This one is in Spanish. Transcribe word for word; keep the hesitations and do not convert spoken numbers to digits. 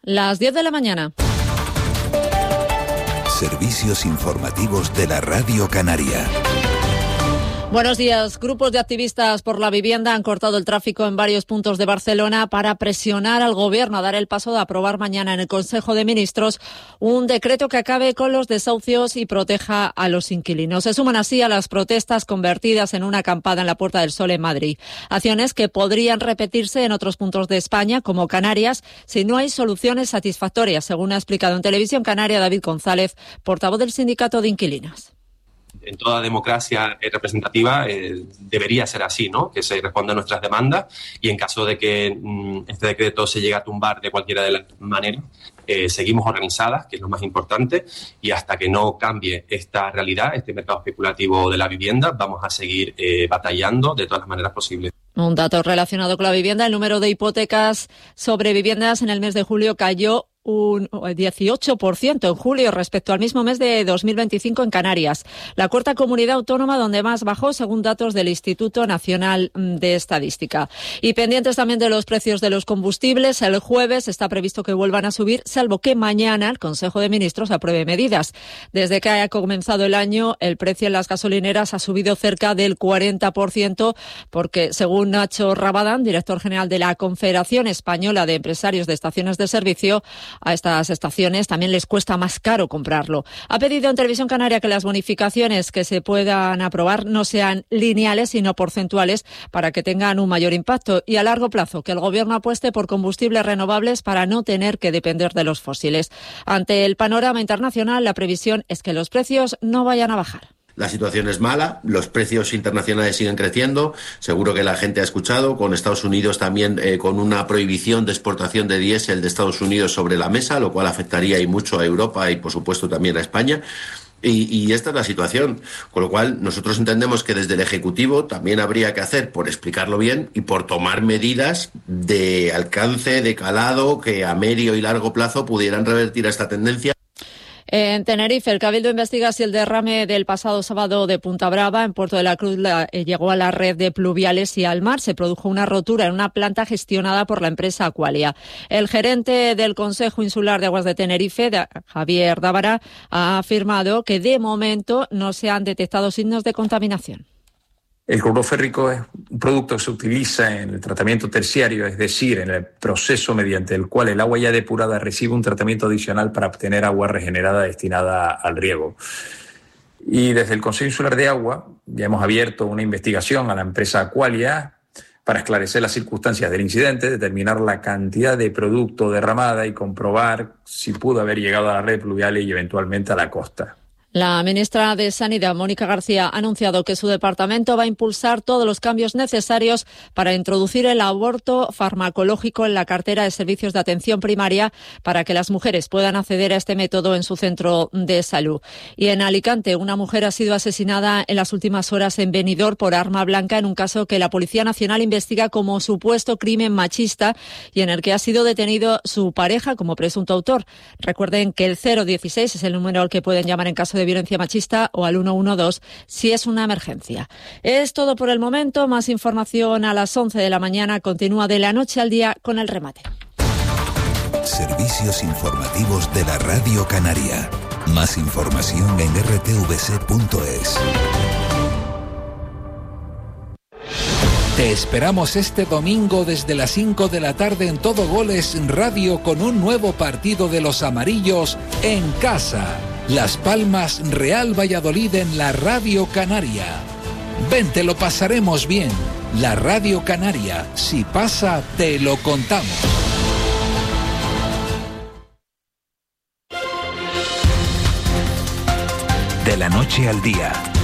Las diez de la mañana. Servicios informativos de la Radio Canaria. Buenos días. Grupos de activistas por la vivienda han cortado el tráfico en varios puntos de Barcelona para presionar al Gobierno a dar el paso de aprobar mañana en el Consejo de Ministros un decreto que acabe con los desahucios y proteja a los inquilinos. Se suman así a las protestas convertidas en una acampada en la Puerta del Sol en Madrid. Acciones que podrían repetirse en otros puntos de España, como Canarias, si no hay soluciones satisfactorias, según ha explicado en Televisión Canaria David González, portavoz del Sindicato de Inquilinos. En toda democracia representativa eh, debería ser así, ¿no? Que se responda a nuestras demandas y en caso de que mm, este decreto se llegue a tumbar de cualquiera de las maneras, eh, seguimos organizadas, que es lo más importante, y hasta que no cambie esta realidad, este mercado especulativo de la vivienda, vamos a seguir eh, batallando de todas las maneras posibles. Un dato relacionado con la vivienda: el número de hipotecas sobre viviendas en el mes de julio cayó un dieciocho por ciento en julio respecto al mismo mes de dos mil veinticinco en Canarias, la cuarta comunidad autónoma donde más bajó, según datos del Instituto Nacional de Estadística. Y pendientes también de los precios de los combustibles, el jueves está previsto que vuelvan a subir, salvo que mañana el Consejo de Ministros apruebe medidas. Desde que haya comenzado el año, el precio en las gasolineras ha subido cerca del cuarenta por ciento, porque según Nacho Rabadán, director general de la Confederación Española de Empresarios de Estaciones de Servicio, a estas estaciones también les cuesta más caro comprarlo. Ha pedido en Televisión Canaria que las bonificaciones que se puedan aprobar no sean lineales, sino porcentuales, para que tengan un mayor impacto, y a largo plazo que el Gobierno apueste por combustibles renovables para no tener que depender de los fósiles. Ante el panorama internacional, la previsión es que los precios no vayan a bajar. La situación es mala, los precios internacionales siguen creciendo, seguro que la gente ha escuchado, con Estados Unidos también eh, con una prohibición de exportación de diésel de Estados Unidos sobre la mesa, lo cual afectaría y mucho a Europa y por supuesto también a España. Y, y esta es la situación, con lo cual nosotros entendemos que desde el Ejecutivo también habría que hacer, por explicarlo bien y por tomar medidas de alcance, de calado, que a medio y largo plazo pudieran revertir esta tendencia. En Tenerife, el Cabildo investiga si el derrame del pasado sábado de Punta Brava, en Puerto de la Cruz, la, eh, llegó a la red de pluviales y al mar. Se produjo una rotura en una planta gestionada por la empresa Aqualia. El gerente del Consejo Insular de Aguas de Tenerife, de, Javier Dávara, ha afirmado que de momento no se han detectado signos de contaminación. El cloruro férrico es un producto que se utiliza en el tratamiento terciario, es decir, en el proceso mediante el cual el agua ya depurada recibe un tratamiento adicional para obtener agua regenerada destinada al riego. Y desde el Consejo Insular de Agua ya hemos abierto una investigación a la empresa Aqualia para esclarecer las circunstancias del incidente, determinar la cantidad de producto derramada y comprobar si pudo haber llegado a la red pluvial y eventualmente a la costa. La ministra de Sanidad, Mónica García, ha anunciado que su departamento va a impulsar todos los cambios necesarios para introducir el aborto farmacológico en la cartera de servicios de atención primaria para que las mujeres puedan acceder a este método en su centro de salud. Y en Alicante, una mujer ha sido asesinada en las últimas horas en Benidorm por arma blanca en un caso que la Policía Nacional investiga como supuesto crimen machista y en el que ha sido detenido su pareja como presunto autor. Recuerden que el cero dieciséis es el número al que pueden llamar en caso de violencia machista o al uno uno dos si es una emergencia. Es todo por el momento. Más información a las once de la mañana. Continúa De la Noche al Día con el remate. Servicios informativos de la Radio Canaria. Más información en r t v c punto es. Te esperamos este domingo desde las cinco de la tarde en Todo Goles Radio con un nuevo partido de los amarillos en casa. Las Palmas Real Valladolid en la Radio Canaria. Ven, te lo pasaremos bien. La Radio Canaria, si pasa, te lo contamos. De la noche al día,